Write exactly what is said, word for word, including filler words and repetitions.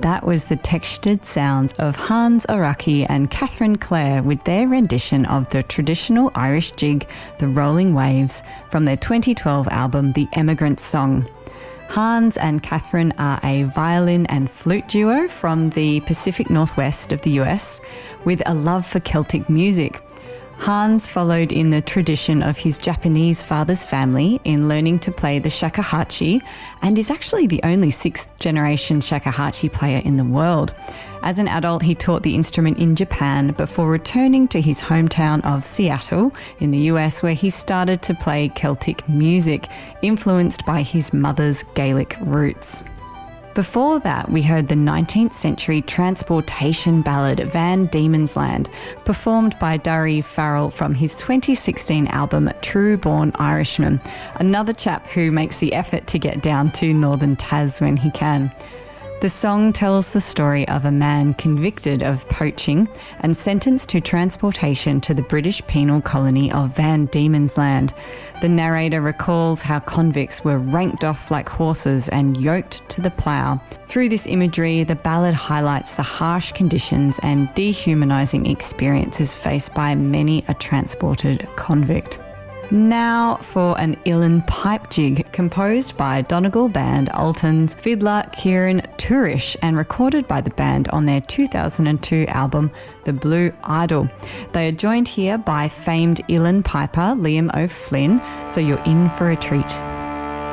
That was the textured sounds of Hans Araki and Catherine Clare with their rendition of the traditional Irish jig, The Rolling Waves, from their twenty twelve album, The Emigrant Song. Hans and Catherine are a violin and flute duo from the Pacific Northwest of the U S with a love for Celtic music. Hans followed in the tradition of his Japanese father's family in learning to play the shakuhachi and is actually the only sixth generation shakuhachi player in the world. As an adult, he taught the instrument in Japan before returning to his hometown of Seattle in the U S, where he started to play Celtic music, influenced by his mother's Gaelic roots. Before that, we heard the nineteenth century transportation ballad Van Diemen's Land, performed by Durry Farrell from his twenty sixteen album True Born Irishman, another chap who makes the effort to get down to northern Tas when he can. The song tells the story of a man convicted of poaching and sentenced to transportation to the British penal colony of Van Diemen's Land. The narrator recalls how convicts were ranked off like horses and yoked to the plough. Through this imagery, the ballad highlights the harsh conditions and dehumanising experiences faced by many a transported convict. Now for an uilleann pipe jig composed by Donegal band Alton's fiddler Kieran Turish and recorded by the band on their two thousand two album The Blue Idol. They are joined here by famed uilleann piper Liam O'Flynn, so you're in for a treat.